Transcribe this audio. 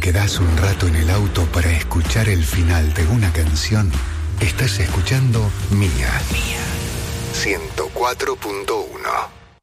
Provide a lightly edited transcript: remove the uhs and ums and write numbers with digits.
quedás un rato en el auto para escuchar el final de una canción, estás escuchando Mía 104.1.